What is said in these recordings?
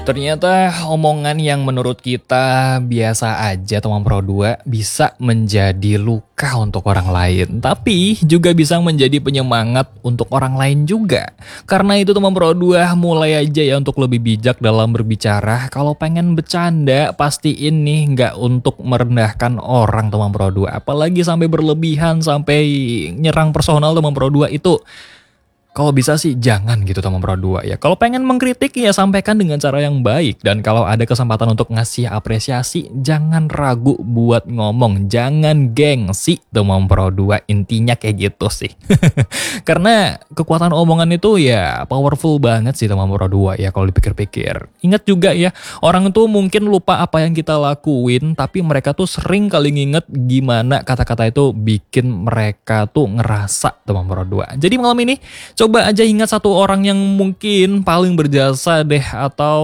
Ternyata omongan yang menurut kita biasa aja teman Pro 2 bisa menjadi luka untuk orang lain. Tapi juga bisa menjadi penyemangat untuk orang lain juga. Karena itu teman Pro 2 mulai aja ya untuk lebih bijak dalam berbicara. Kalau pengen bercanda pastiin nih nggak untuk merendahkan orang teman Pro 2. Apalagi sampai berlebihan sampai nyerang personal teman Pro 2 itu. Kalau bisa sih jangan gitu teman Pro 2 ya. Kalau pengen mengkritik ya sampaikan dengan cara yang baik. Dan kalau ada kesempatan untuk ngasih apresiasi, jangan ragu buat ngomong. Jangan gengsi teman Pro 2. Intinya kayak gitu sih. Karena kekuatan omongan itu ya powerful banget sih teman Pro 2 ya kalau dipikir-pikir. Ingat juga ya, orang tuh mungkin lupa apa yang kita lakuin, tapi mereka tuh sering kali nginget gimana kata-kata itu bikin mereka tuh ngerasa teman Pro 2. Jadi malam ini coba aja ingat satu orang yang mungkin paling berjasa deh atau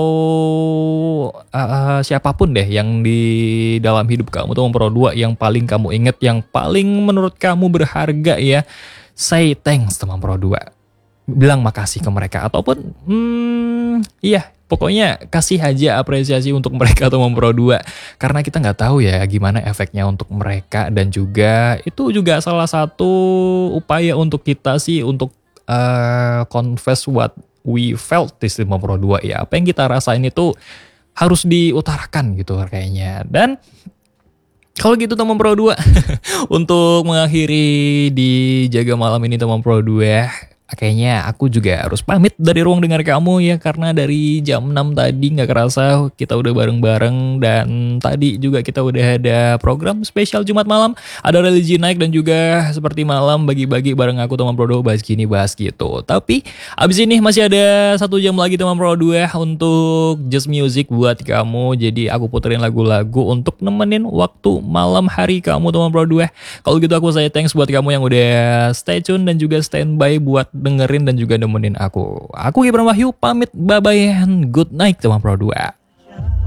siapapun deh yang di dalam hidup kamu tuh Pro 2 yang paling kamu inget, yang paling menurut kamu berharga ya. Say thanks teman Pro 2. Bilang makasih ke mereka ataupun iya pokoknya kasih aja apresiasi untuk mereka teman Pro 2. Karena kita nggak tahu ya gimana efeknya untuk mereka, dan juga itu juga salah satu upaya untuk kita sih untuk confess what we felt di Teman Pro 2 ya. Apa yang kita rasain itu harus diutarakan gitu kayaknya. Dan kalau gitu teman Pro 2 untuk mengakhiri di Jaga Malam ini teman Pro 2, kayaknya aku juga harus pamit dari ruang dengar kamu ya. Karena dari jam 6 tadi gak kerasa kita udah bareng-bareng. Dan tadi juga kita udah ada program spesial Jumat malam. Ada religi naik dan juga seperti malam bagi-bagi bareng aku teman Pro 2 bahas gini bahas gitu. Tapi abis ini masih ada 1 jam lagi teman Pro 2 untuk Just Music buat kamu. Jadi aku puterin lagu-lagu untuk nemenin waktu malam hari kamu teman Pro 2. Kalau gitu aku say thanks buat kamu yang udah stay tune dan juga standby buat dengerin dan juga nemenin aku. Aku Gibran Wahyu pamit, bye-bye and good night teman Pro 2.